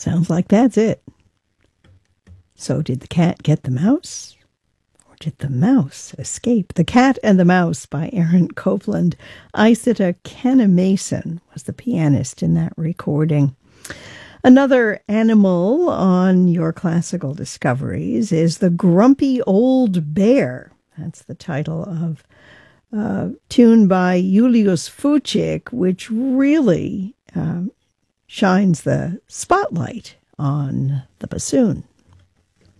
Sounds like that's it. So did the cat get the mouse? Or did the mouse escape? The Cat and the Mouse by Aaron Copland. Isita Kenna-Mason was the pianist in that recording. Another animal on your classical discoveries is the Grumpy Old Bear. That's the title of a tune by Julius Fučík, which really shines the spotlight on the bassoon.